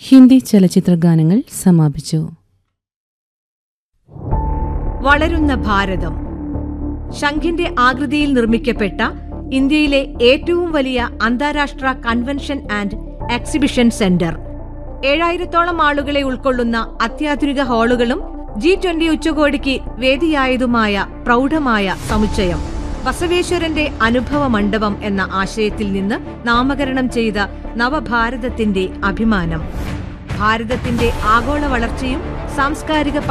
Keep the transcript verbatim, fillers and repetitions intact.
ഹിന്ദി ചലച്ചിത്ര ഗാനങ്ങൾ സമാപിച്ചു. വളരുന്ന ഭാരതം. ശംഖിന്റെ ആകൃതിയിൽ നിർമ്മിക്കപ്പെട്ട ഇന്ത്യയിലെ ഏറ്റവും വലിയ അന്താരാഷ്ട്ര കൺവെൻഷൻ ആൻഡ് എക്സിബിഷൻ സെന്റർ. ഏഴായിരത്തോളം ആളുകളെ ഉൾക്കൊള്ളുന്ന അത്യാധുനിക ഹാളുകളും ജി ട്വന്റി ഉച്ചകോടിക്ക് വേദിയായതുമായ പ്രൗഢമായ സമുച്ചയം. ബസവേശ്വരന്റെ അനുഭവ മണ്ഡപം എന്ന ആശയത്തിൽ നിന്ന് നാമകരണം ചെയ്ത നവഭാരതത്തിന്റെ അഭിമാനം. ഭാരതത്തിന്റെ ആഗോള വളർച്ചയും സാംസ്കാരിക